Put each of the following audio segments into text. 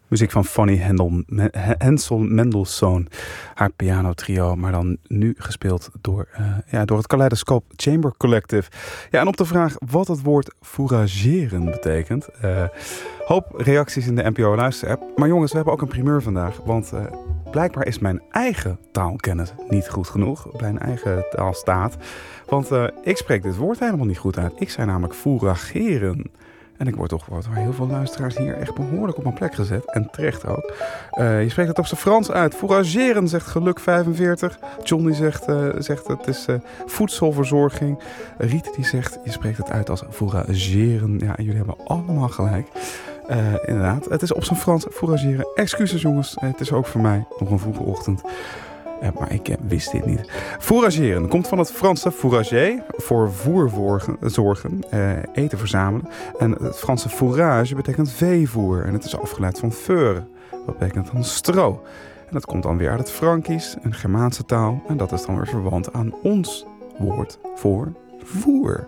Muziek van Fanny Hensel Mendelssohn. Haar pianotrio, maar dan nu gespeeld door het Kaleidoscoop Chamber Collective. Ja, en op de vraag wat het woord fourageren betekent. Hoop reacties in de NPO Luister-app. Maar jongens, we hebben ook een primeur vandaag. Want blijkbaar is mijn eigen taalkennis niet goed genoeg. Mijn eigen taalstaat. Want ik spreek dit woord helemaal niet goed uit. Ik zei namelijk fourageren. En ik word toch door heel veel luisteraars hier echt behoorlijk op mijn plek gezet. En terecht ook. Je spreekt het op zijn Frans uit. Fourageren zegt Geluk 45. John die zegt het is voedselverzorging. Riet die zegt je spreekt het uit als fourageren. Ja, en jullie hebben allemaal gelijk. Inderdaad, het is op zijn Frans fourageren. Excuses jongens, het is ook voor mij nog een vroege ochtend. Maar ik wist dit niet. Fourageren komt van het Franse fourager, voor voer zorgen, eten verzamelen. En het Franse fourage betekent veevoer. En het is afgeleid van feure, wat betekent dan stro. En dat komt dan weer uit het Frankisch, een Germaanse taal. En dat is dan weer verwant aan ons woord voor voer.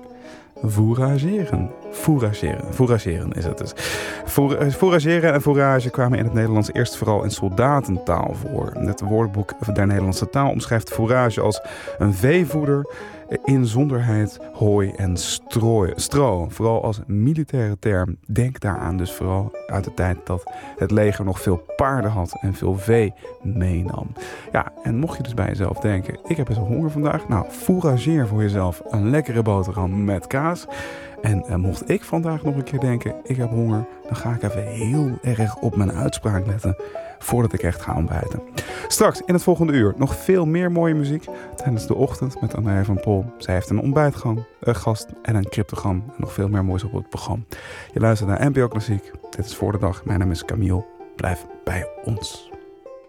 Fourageren is het dus. Fourageren en fourage kwamen in het Nederlands eerst vooral in soldatentaal voor. Het woordenboek der Nederlandse taal omschrijft fourage als een veevoeder, inzonderheid, hooi en stro. Vooral als militaire term. Denk daaraan dus vooral uit de tijd dat het leger nog veel paarden had en veel vee meenam. Ja, en mocht je dus bij jezelf denken, ik heb best wel honger vandaag. Nou, fourageer voor jezelf een lekkere boterham met kaas. En mocht ik vandaag nog een keer denken, ik heb honger, dan ga ik even heel erg op mijn uitspraak letten voordat ik echt ga ontbijten. Straks in het volgende uur nog veel meer mooie muziek tijdens de ochtend met Andrea van Pol. Zij heeft een ontbijtgast en een cryptogram en nog veel meer moois op het programma. Je luistert naar NPO Klassiek. Dit is Voor de Dag. Mijn naam is Camille. Blijf bij ons.